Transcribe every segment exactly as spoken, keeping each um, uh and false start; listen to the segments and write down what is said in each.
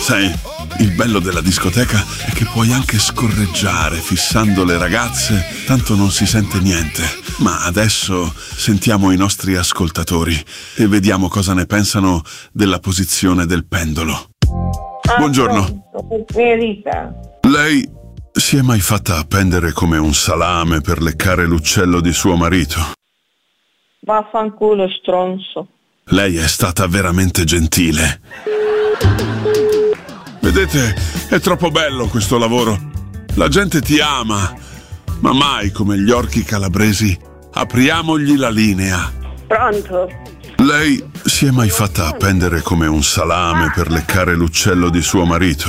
Sai, il bello della discoteca è che puoi anche scorreggiare fissando le ragazze, tanto non si sente niente. Ma adesso sentiamo i nostri ascoltatori e vediamo cosa ne pensano della posizione del pendolo. Buongiorno. Rita. Lei si è mai fatta appendere come un salame per leccare l'uccello di suo marito? Vaffanculo, stronzo. Lei è stata veramente gentile. Vedete, è troppo bello questo lavoro. La gente ti ama, ma mai come gli orchi calabresi. Apriamogli la linea. Pronto? Lei si è mai fatta appendere come un salame per leccare l'uccello di suo marito?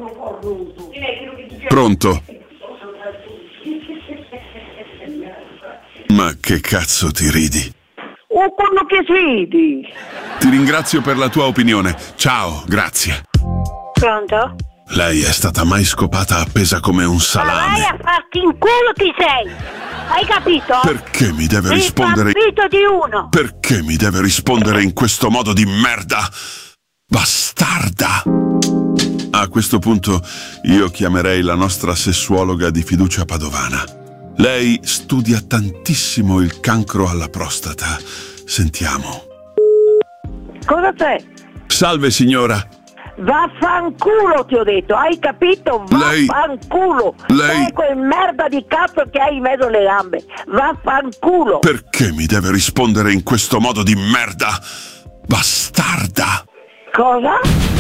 Pronto? Ma che cazzo ti ridi? Oh, quello che ridi. Ti ringrazio per la tua opinione. Ciao, grazie. Pronto? Lei è stata mai scopata appesa come un Ma salame? vai a farti in culo chi sei? Hai capito? Perché mi deve rispondere? Rimpappito di uno. Perché mi deve rispondere in questo modo di merda? Bastarda! A questo punto io chiamerei la nostra sessuologa di fiducia padovana. Lei studia tantissimo il cancro alla prostata. Sentiamo. Cosa c'è? Salve signora. Vaffanculo ti ho detto, hai capito? Lei- Vaffanculo! lei- Sei quel merda di cazzo che hai in mezzo alle gambe! Vaffanculo! Perché mi deve rispondere in questo modo di merda? Bastarda! Cosa?